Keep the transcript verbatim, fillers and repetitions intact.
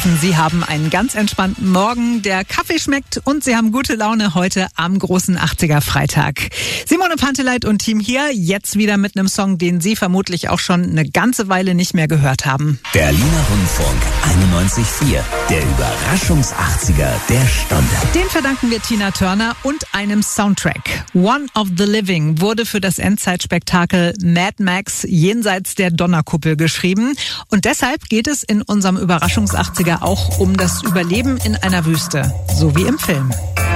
Sie haben einen ganz entspannten Morgen, der Kaffee schmeckt und Sie haben gute Laune heute am großen achtziger-Freitag. Simone Panteleit und Team hier, jetzt wieder mit einem Song, den Sie vermutlich auch schon eine ganze Weile nicht mehr gehört haben. Berliner Rundfunk einundneunzig Komma vier, der Überraschungs-achtziger der Stunde. Den verdanken wir Tina Turner und einem Soundtrack. One of the Living wurde für das Endzeitspektakel Mad Max jenseits der Donnerkuppel geschrieben. Und deshalb geht es in unserem Überraschungs-achtziger auch um das Überleben in einer Wüste, so wie im Film.